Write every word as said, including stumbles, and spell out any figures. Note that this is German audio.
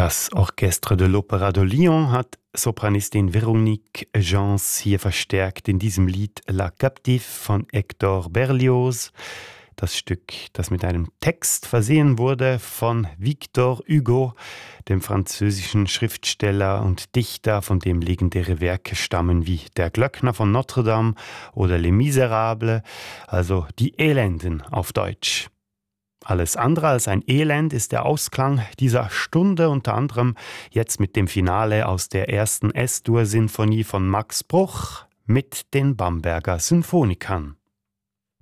Das Orchestre de l'Opéra de Lyon hat Sopranistin Véronique Gens hier verstärkt in diesem Lied La Captive von Hector Berlioz. Das Stück, das mit einem Text versehen wurde von Victor Hugo, dem französischen Schriftsteller und Dichter, von dem legendäre Werke stammen wie Der Glöckner von Notre Dame oder Les Misérables, also die Elenden auf Deutsch. Alles andere als ein Elend ist der Ausklang dieser Stunde, unter anderem jetzt mit dem Finale aus der ersten S-Dur-Sinfonie von Max Bruch mit den Bamberger Symphonikern.